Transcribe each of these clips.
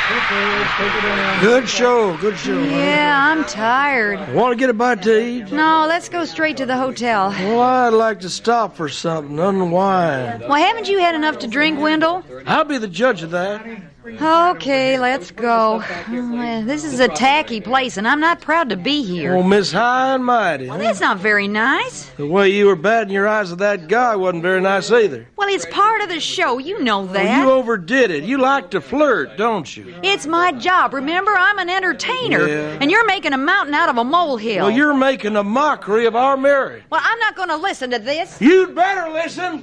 Good show, good show. Yeah, I'm tired. Want to get a bite to eat? No, let's go straight to the hotel. Well, I'd like to stop for something, unwind. Well, haven't you had enough to drink, Wendell? I'll be the judge of that. Okay, let's go. This is a tacky place, and I'm not proud to be here. Oh, Miss High and Mighty. Well, that's not very nice. The way you were batting your eyes at that guy wasn't very nice either. Well, it's part of the show. You know that. Well, you overdid it. You like to flirt, don't you? It's my job. Remember, I'm an entertainer. Yeah. And you're making a mountain out of a molehill. Well, you're making a mockery of our marriage. Well, I'm not going to listen to this. You'd better listen.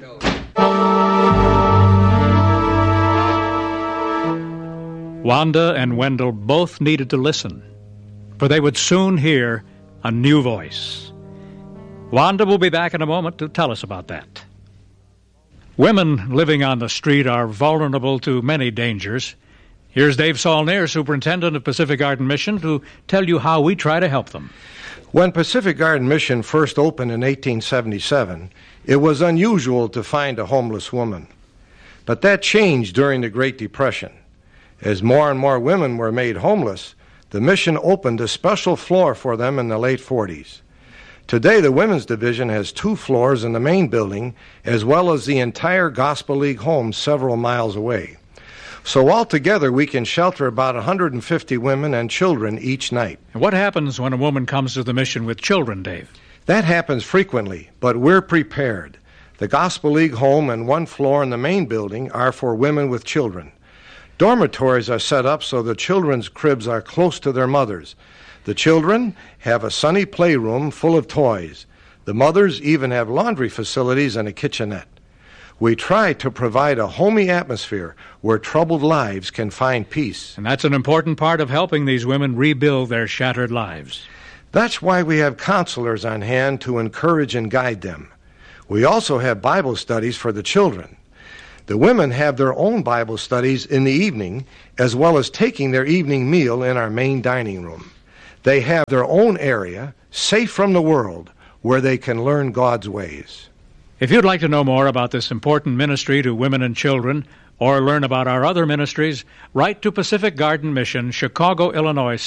Wanda and Wendell both needed to listen, for they would soon hear a new voice. Wanda will be back in a moment to tell us about that. Women living on the street are vulnerable to many dangers. Here's Dave Saulnier, Superintendent of Pacific Garden Mission, to tell you how we try to help them. When Pacific Garden Mission first opened in 1877, it was unusual to find a homeless woman. But that changed during the Great Depression. As more and more women were made homeless, the mission opened a special floor for them in the late 40s. Today, the Women's Division has 2 floors in the main building, as well as the entire Gospel League home several miles away. So altogether, we can shelter about 150 women and children each night. What happens when a woman comes to the mission with children, Dave? That happens frequently, but we're prepared. The Gospel League home and 1 floor in the main building are for women with children. Dormitories are set up so the children's cribs are close to their mothers. The children have a sunny playroom full of toys. The mothers even have laundry facilities and a kitchenette. We try to provide a homey atmosphere where troubled lives can find peace. And that's an important part of helping these women rebuild their shattered lives. That's why we have counselors on hand to encourage and guide them. We also have Bible studies for the children. The women have their own Bible studies in the evening, as well as taking their evening meal in our main dining room. They have their own area, safe from the world, where they can learn God's ways. If you'd like to know more about this important ministry to women and children, or learn about our other ministries, write to Pacific Garden Mission, Chicago, Illinois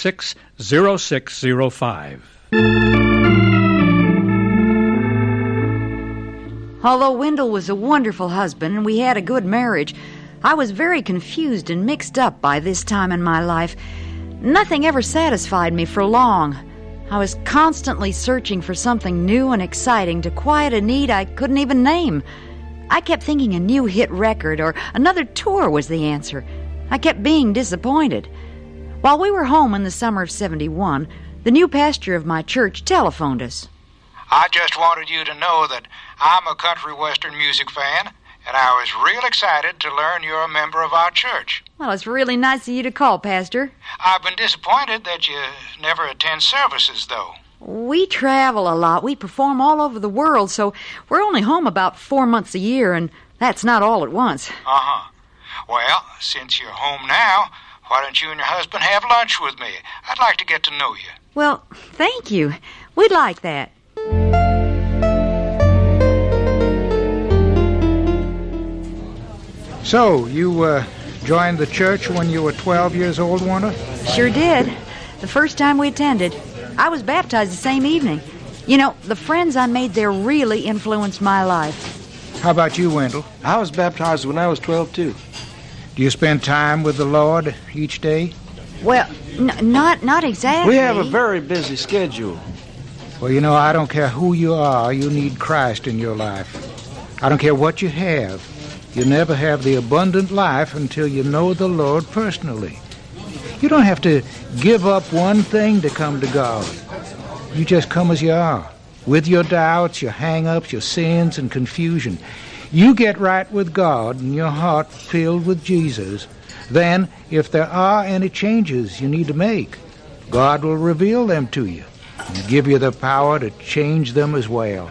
60605. Although Wendell was a wonderful husband and we had a good marriage, I was very confused and mixed up by this time in my life. Nothing ever satisfied me for long. I was constantly searching for something new and exciting to quiet a need I couldn't even name. I kept thinking a new hit record or another tour was the answer. I kept being disappointed. While we were home in the summer of '71, the new pastor of my church telephoned us. I just wanted you to know that I'm a country western music fan, and I was real excited to learn you're a member of our church. Well, it's really nice of you to call, Pastor. I've been disappointed that you never attend services, though. We travel a lot. We perform all over the world, so we're only home about 4 months a year, and that's not all at once. Uh-huh. Well, since you're home now, why don't you and your husband have lunch with me? I'd like to get to know you. Well, thank you. We'd like that. So, you joined the church when you were 12 years old, Wanda? Sure did. The first time we attended. I was baptized the same evening. You know, the friends I made there really influenced my life. How about you, Wendell? I was baptized when I was 12, too. Do you spend time with the Lord each day? Well, not exactly. We have a very busy schedule. Well, you know, I don't care who you are, you need Christ in your life. I don't care what you have. You never have the abundant life until you know the Lord personally. You don't have to give up one thing to come to God. You just come as you are, with your doubts, your hang-ups, your sins, and confusion. You get right with God and your heart filled with Jesus. Then, if there are any changes you need to make, God will reveal them to you and give you the power to change them as well.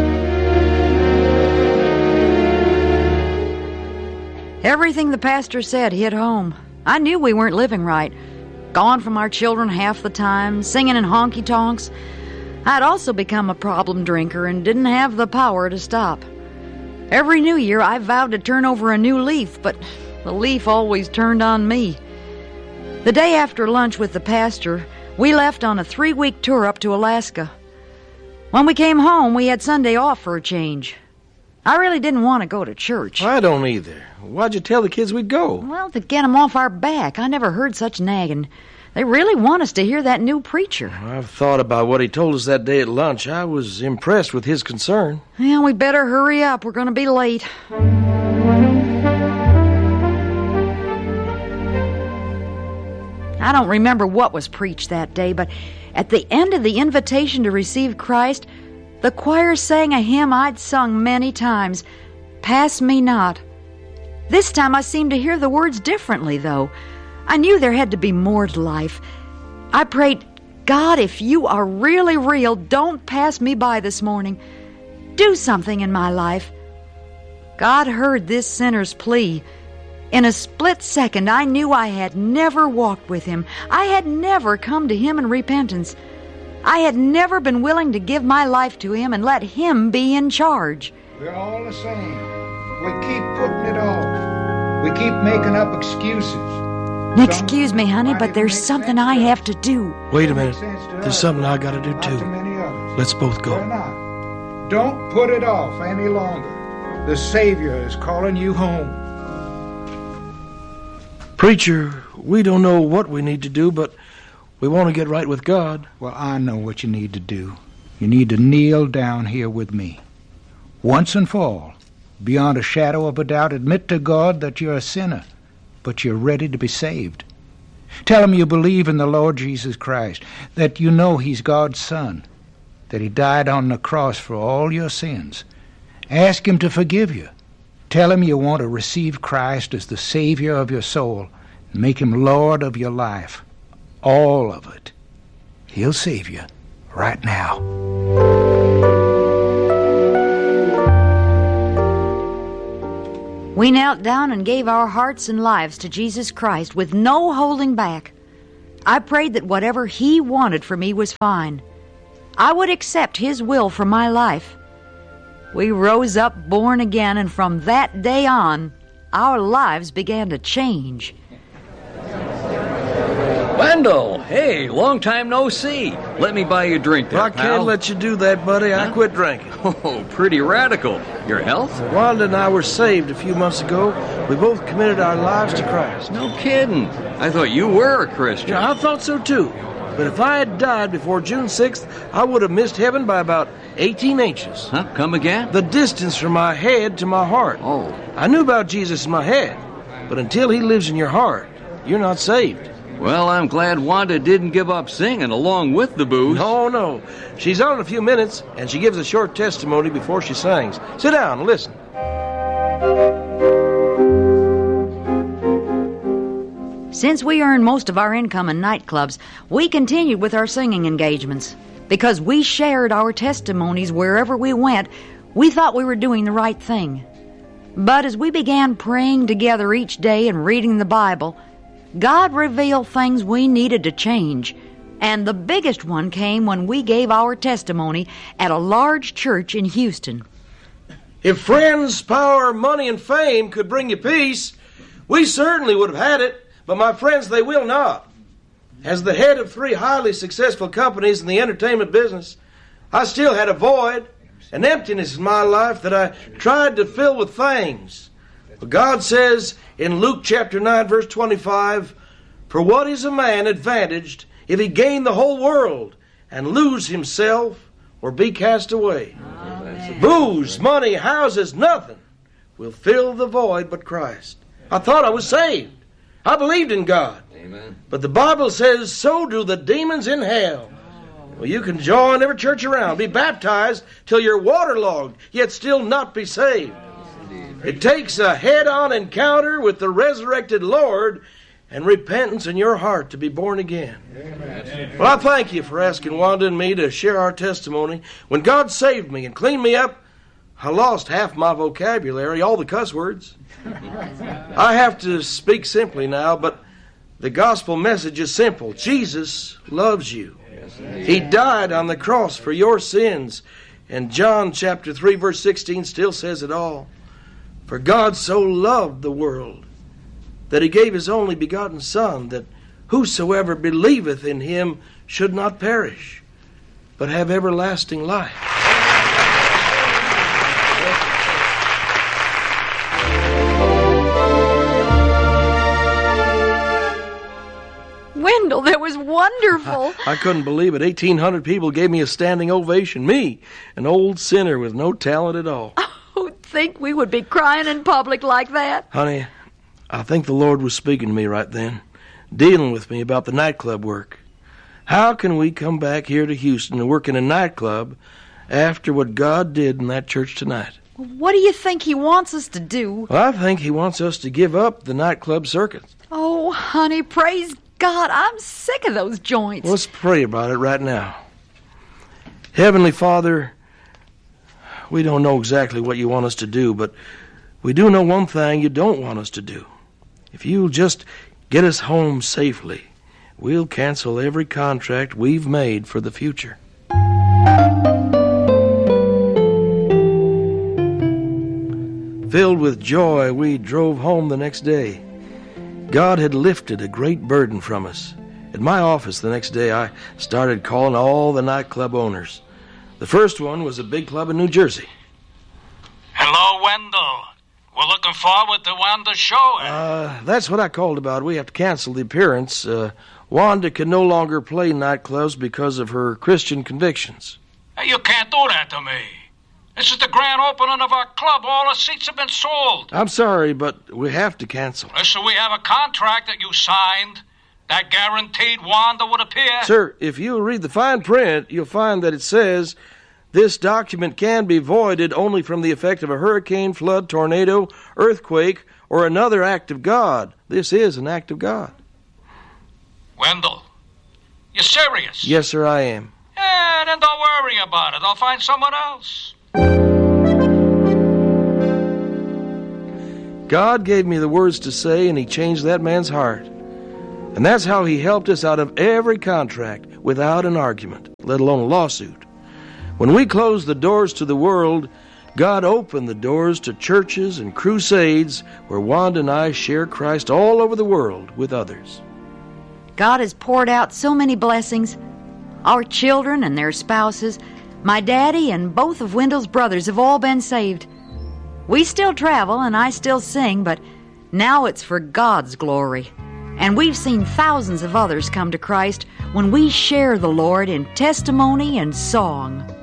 Everything the pastor said hit home. I knew we weren't living right. Gone from our children half the time, singing in honky-tonks. I'd also become a problem drinker and didn't have the power to stop. Every New Year I vowed to turn over a new leaf, but the leaf always turned on me. The day after lunch with the pastor, we left on a 3-week tour up to Alaska. When we came home, we had Sunday off for a change. I really didn't want to go to church. I don't either. Why'd you tell the kids we'd go? Well, to get 'em off our back. I never heard such nagging. They really want us to hear that new preacher. I've thought about what he told us that day at lunch. I was impressed with his concern. Yeah, we better hurry up. We're going to be late. I don't remember what was preached that day, but at the end of the invitation to receive Christ, the choir sang a hymn I'd sung many times, "Pass Me Not." This time I seemed to hear the words differently, though. I knew there had to be more to life. I prayed, "God, if you are really real, don't pass me by this morning. Do something in my life." God heard this sinner's plea. In a split second, I knew I had never walked with Him. I had never come to Him in repentance. I had never been willing to give my life to Him and let Him be in charge. We're all the same. We keep putting it off. We keep making up excuses. Excuse me, honey, but there's something I have to do. Wait a minute. There's something I gotta do, too. Let's both go. Don't put it off any longer. The Savior is calling you home. Preacher, we don't know what we need to do, but we want to get right with God. Well, I know what you need to do. You need to kneel down here with me. Once and for all, beyond a shadow of a doubt, admit to God that you're a sinner, but you're ready to be saved. Tell Him you believe in the Lord Jesus Christ, that you know He's God's Son, that He died on the cross for all your sins. Ask Him to forgive you. Tell Him you want to receive Christ as the Savior of your soul and make Him Lord of your life. All of it. He'll save you right now. We knelt down and gave our hearts and lives to Jesus Christ with no holding back. I prayed that whatever He wanted for me was fine. I would accept His will for my life. We rose up born again, and from that day on, our lives began to change. Wendell, hey, long time no see. Let me buy you a drink there, I pal. can't let you do that, buddy. I quit drinking. Oh, pretty radical. Your health? Wanda and I were saved a few months ago. We both committed our lives to Christ. No kidding. I thought you were a Christian. Yeah, I thought so, too. But if I had died before June 6th, I would have missed heaven by about 18 inches. Huh? Come again? The distance from my head to my heart. Oh. I knew about Jesus in my head, but until He lives in your heart, you're not saved. Well, I'm glad Wanda didn't give up singing along with the booze. No. She's on in a few minutes, and she gives a short testimony before she sings. Sit down and listen. Since we earned most of our income in nightclubs, we continued with our singing engagements. Because we shared our testimonies wherever we went, we thought we were doing the right thing. But as we began praying together each day and reading the Bible, God revealed things we needed to change. And the biggest one came when we gave our testimony at a large church in Houston. If friends, power, money, and fame could bring you peace, we certainly would have had it. But my friends, they will not. As the head of 3 highly successful companies in the entertainment business, I still had a void, an emptiness in my life that I tried to fill with things. But God says in Luke chapter 9, verse 25, "For what is a man advantaged if he gain the whole world and lose himself or be cast away?" Amen. Booze, money, houses, nothing will fill the void but Christ. I thought I was saved. I believed in God. Amen. But the Bible says, so do the demons in hell. Well, you can join every church around, be baptized till you're waterlogged, yet still not be saved. It takes a head-on encounter with the resurrected Lord and repentance in your heart to be born again. Amen. Well, I thank you for asking Wanda and me to share our testimony. When God saved me and cleaned me up, I lost half my vocabulary, all the cuss words. I have to speak simply now, but the gospel message is simple. Jesus loves you. He died on the cross for your sins. And John chapter 3 verse 16 still says it all. For God so loved the world that He gave His only begotten Son, that whosoever believeth in him should not perish, but have everlasting life. Wendell, that was wonderful. I couldn't believe it. 1,800 people gave me a standing ovation. Me, an old sinner with no talent at all. Who'd think we would be crying in public like that? Honey, I think the Lord was speaking to me right then, dealing with me about the nightclub work. How can we come back here to Houston and work in a nightclub after what God did in that church tonight? What do you think he wants us to do? Well, I think he wants us to give up the nightclub circuit. Oh, honey, praise God, I'm sick of those joints. Let's pray about it right now. Heavenly Father, we don't know exactly what you want us to do, but we do know one thing you don't want us to do. If you'll just get us home safely, we'll cancel every contract we've made for the future. Filled with joy, we drove home the next day. God had lifted a great burden from us. At my office the next day, I started calling all the nightclub owners. The first one was a big club in New Jersey. Hello, Wendell. We're looking forward to Wanda's show. That's what I called about. We have to cancel the appearance. Wanda can no longer play nightclubs because of her Christian convictions. Hey, you can't do that to me. This is the grand opening of our club. All the seats have been sold. I'm sorry, but we have to cancel. Listen, we have a contract that you signed that guaranteed Wanda would appear. Sir, if you read the fine print, you'll find that it says, this document can be voided only from the effect of a hurricane, flood, tornado, earthquake, or another act of God. This is an act of God. Wendell, you serious? Yes, sir, I am. Yeah, then don't worry about it. I'll find someone else. God gave me the words to say, and he changed that man's heart. And that's how he helped us out of every contract without an argument, let alone a lawsuit. When we closed the doors to the world, God opened the doors to churches and crusades where Wanda and I share Christ all over the world with others. God has poured out so many blessings. Our children and their spouses, my daddy and both of Wendell's brothers have all been saved. We still travel and I still sing, but now it's for God's glory. And we've seen thousands of others come to Christ when we share the Lord in testimony and song.